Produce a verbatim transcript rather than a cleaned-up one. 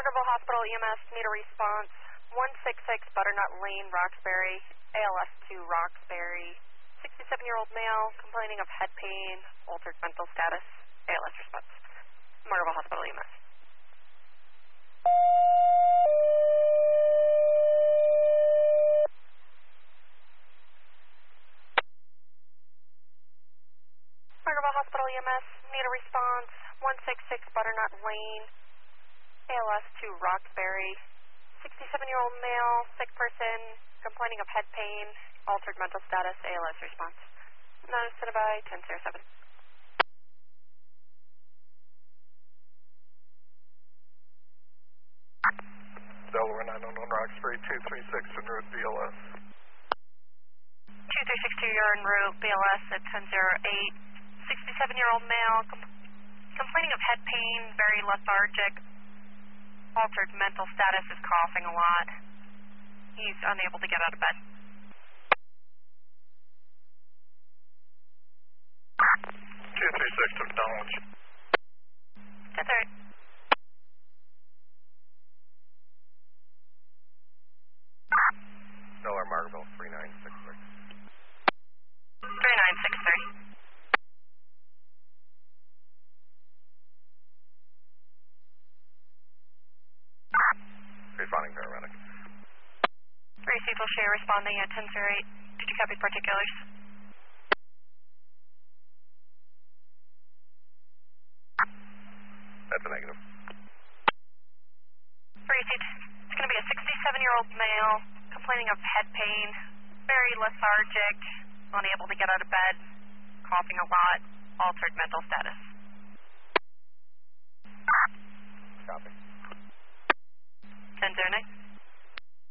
Margaretville Hospital E M S, need a response. one six six Butternut Lane, Roxbury, A L S two Roxbury. sixty-seven-year-old male complaining of head pain, altered mental status, A L S response. Margaretville Hospital E M S. Margaretville Hospital E M S, need a response. one six six Butternut Lane, A L S two Roxbury. sixty-seven-year-old male, sick person, complaining of head pain, altered mental status, A L S response. Notice by ten oh seven. Delaware nine one one Roxbury, two three six en route B L S. two three six two, you're en route B L S at ten oh eight. sixty-seven-year-old male, com complaining of head pain, very lethargic, altered mental status, is coughing a lot. He's unable to get out of bed. two three six to Donald. ten oh eight. Delaware Margaretville, three nine six six. three nine six three. Responding paramedic. three Cecil Shea responding at ten oh eight. Did you copy particulars? That's a negative. three Cecil, it's going to be a sixty-seven-year-old male complaining of head pain, very lethargic, unable to get out of bed, coughing a lot, altered mental status. Copy.